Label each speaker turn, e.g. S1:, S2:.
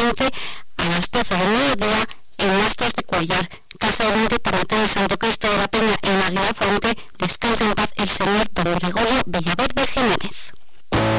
S1: 15 a las 12 del mediodía en Lastas de Cuellar, Casa Oriente, Tanatorio de Santo Cristo de la Peña en Aguilar Fuente. Descansa en paz el señor don Gregorio Villaverde Jiménez.